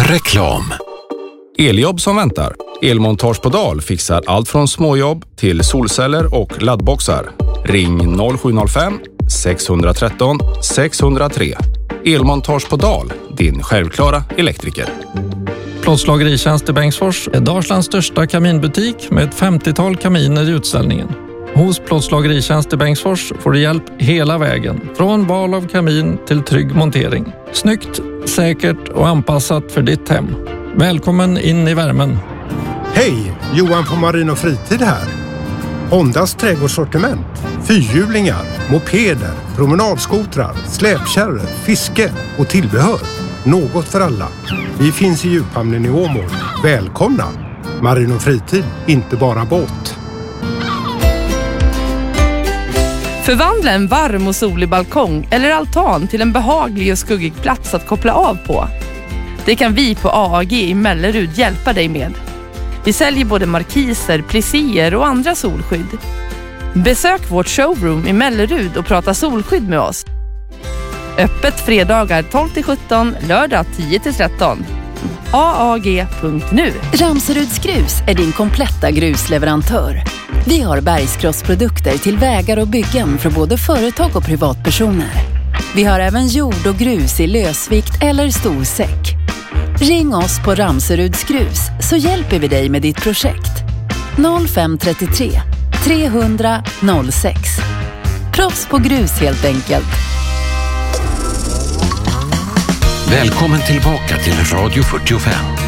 Reklam. Eljobb som väntar. Elmontage på Dal fixar allt från småjobb till solceller och laddboxar. Ring 0705 613 603. Elmontage på Dal, din självklara elektriker. Plåtslageritjänst i Bengtsfors är Dalslands största kaminbutik med ett 50-tal kaminer i utställningen. Hos Plåtslageritjänst i Bengtsfors får du hjälp hela vägen, från val av kamin till trygg montering. Snyggt, säkert och anpassat för ditt hem. Välkommen in i värmen. Hej, Johan på Marin och Fritid här. Hondas trädgårdssortiment, fyrhjulingar, mopeder, promenadskotrar, släpkärror, fiske och tillbehör. Något för alla. Vi finns i djuphamnen i Åmål. Välkomna! Marin och Fritid, inte bara båt. Förvandla en varm och solig balkong eller altan till en behaglig och skuggig plats att koppla av på. Det kan vi på AAG i Mellerud hjälpa dig med. Vi säljer både markiser, plisséer och andra solskydd. Besök vårt showroom i Mellerud och prata solskydd med oss. Öppet fredagar 12-17, lördag 10-13. AAG.nu. Ramseruds Grus är din kompletta grusleverantör. Vi har bergskrosprodukter till vägar och byggen för både företag och privatpersoner. Vi har även jord och grus i lösvikt eller storsäck. Ring oss på Ramseruds Grus så hjälper vi dig med ditt projekt. 0533 300 06. Proffs på grus helt enkelt. Välkommen tillbaka till Radio 45.